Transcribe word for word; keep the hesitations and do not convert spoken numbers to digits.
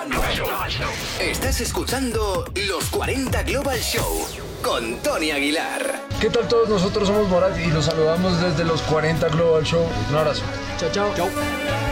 Estás escuchando Los cuarenta Global Show con Tony Aguilar. ¿Qué tal todos? Nosotros somos Morat y los saludamos desde Los cuarenta Global Show. Un abrazo. Chao, chao. Chao.